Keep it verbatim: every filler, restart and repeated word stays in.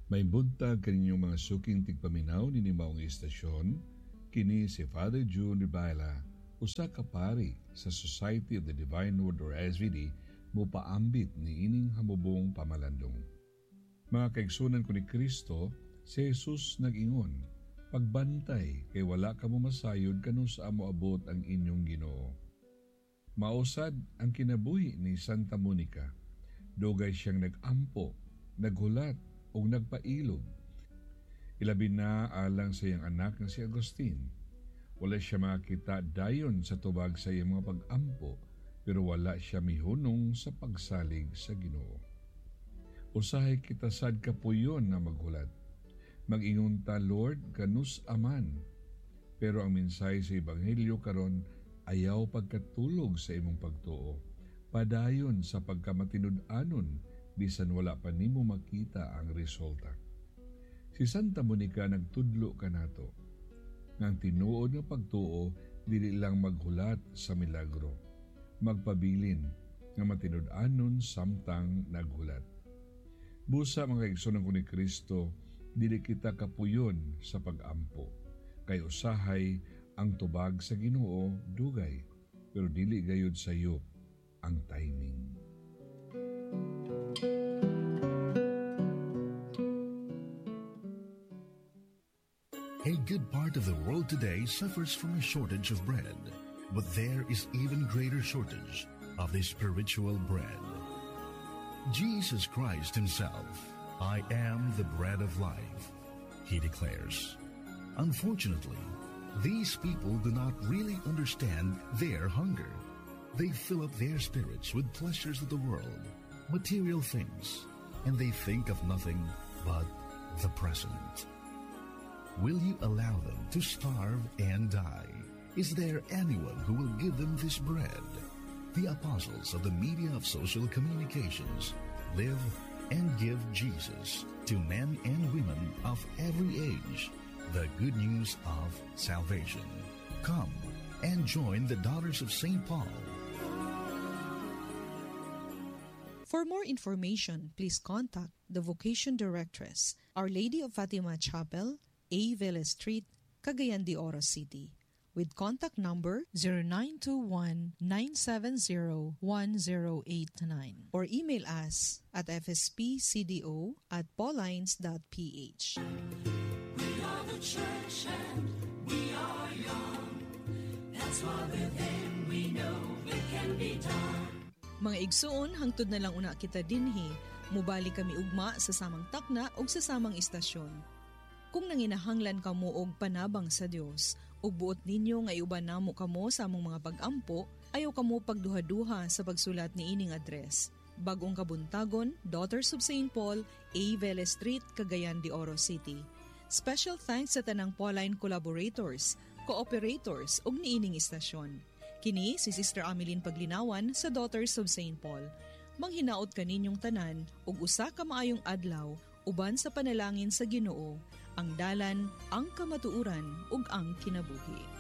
May buntag kaninyong mga suking tigpaminaw ni maong istasyon, kini si Father June Ribala, usa ka pari sa Society of the Divine Word or S V D, mo paambit ni ining hamubong pamalandong. Mga kaigsunan ko ni Kristo, si Jesus nag-ingon, pagbantay kay wala ka mo masayod kano sa amo abot ang inyong Ginoo. Mausad ang kinabuhi ni Santa Monica. Dugay siyang nag-ampo, naghulat, o nagpailog. Ilabi na alang sa iyang anak nga si Agustin. Wala siya makita dayon sa tubag sa iyang mga pag-ampo, pero wala siya mihunong sa pagsalig sa Ginoo. Usahay kita sad kapuyon na maghulat. Mag-ingon ta, Lord, kanus aman. Pero ang mensahe sa Ebanghelyo karon ayaw pagkatulog sa imong pagtuo. Padayon sa pagkamatinud-anon bisan wala pa nimo makita ang resulta. Si Santa Monica nagtudlo kanato ngang tinuod nga pagtuo dili lang maghulat sa milagro, magpabilin nga matinud-anon samtang naghulat. Busa mga kaigsunan ko ni Kristo, dili kita kapuyon sa pag-ampo, kay usahay ang tubag sa Ginoo dugay, pero dili gayud sayo ang timing. A good part of the world today suffers from a shortage of bread, but there is even greater shortage of the spiritual bread. Jesus Christ himself, I am the bread of life, he declares. Unfortunately, these people do not really understand their hunger. They fill up their spirits with pleasures of the world, material things, and they think of nothing but the present. Will you allow them to starve and die? Is there anyone who will give them this bread? The apostles of the media of social communications live and give Jesus to men and women of every age the good news of salvation. Come and join the Daughters of Saint Paul. For more information, please contact the Vocation Directress, Our Lady of Fatima Chapel, A. Vela Street, Cagayan de Oro City, with contact number zero nine two one, nine seven zero, one zero eight nine or email us at f s p c d o at paulines dot p h. We are the church and we are young. That's why within we know it can be done. Mga igsuon, hangtod na lang una kita dinhi, mubali kami ugma sa samang takna o sa samang istasyon. Kung nanginahanglan kamo og panabang sa Dios, ug buot ninyo nga iuban namo kamo sa among mga pag-ampo, ayaw kamo pagduha-duha sa pagsulat ni ining address. Bagong Kabuntagon, Daughters of Saint Paul, A. Vela Street, Cagayan de Oro City. Special thanks sa tanang Pauline collaborators, cooperators ug niining istasyon. Kini si Sister Ameline Paglinawan sa Daughters of Saint Paul. Manghinaot kaninyong tanan ug usa ka maayong adlaw uban sa panalangin sa Ginoo, ang dalan, ang kamatuuran ug ang kinabuhi.